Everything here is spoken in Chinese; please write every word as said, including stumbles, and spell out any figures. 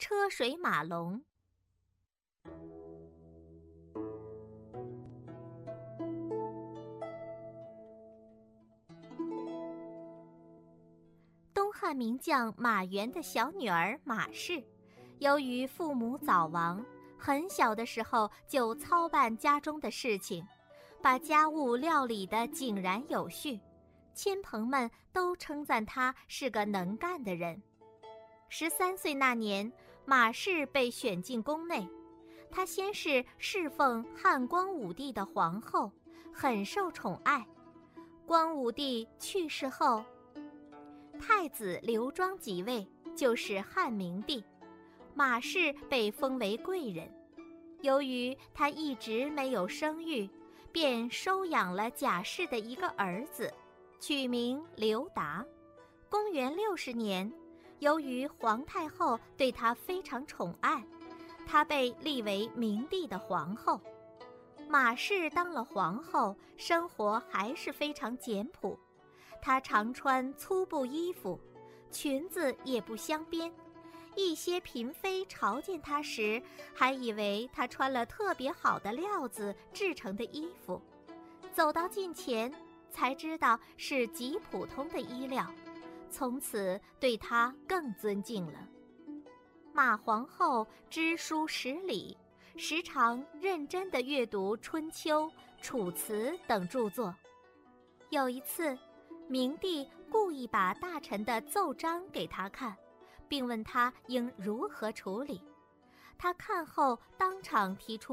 车水马龙。东汉名将马援的小女儿马氏，由于父母早亡，很小的时候就操办家中的事情，把家务料理得井然有序，亲朋们都称赞她是个能干的人。十三岁那年，马氏被选进宫内，她先是侍奉汉光武帝的皇后，很受宠爱。光武帝去世后，太子刘庄即位，就是汉明帝，马氏被封为贵人。由于她一直没有生育，便收养了贾氏的一个儿子，取名刘达。公元六十年，由于皇太后对她非常宠爱，她被立为明帝的皇后。马氏当了皇后，生活还是非常简朴，她常穿粗布衣服，裙子也不镶边。一些嫔妃朝见她时，还以为她穿了特别好的料子制成的衣服，走到近前才知道是极普通的衣料，从此对她更尊敬了。马皇后知书识礼，时常认真地阅读《春秋》《楚辞》等著作。有一次，明帝故意把大臣的奏章给他看，并问他应如何处理。他看后当场提出